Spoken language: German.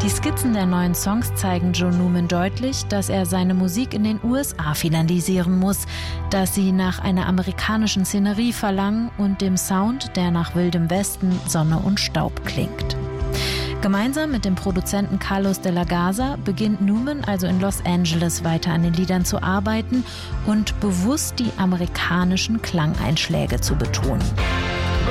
Die Skizzen der neuen Songs zeigen Joe Newman deutlich, dass er seine Musik in den USA finalisieren muss, dass sie nach einer amerikanischen Szenerie verlangen und dem Sound, der nach Wildem Westen, Sonne und Staub klingt. Gemeinsam mit dem Produzenten Carlos de la Garza beginnt Newman also in Los Angeles weiter an den Liedern zu arbeiten und bewusst die amerikanischen Klangeinschläge zu betonen.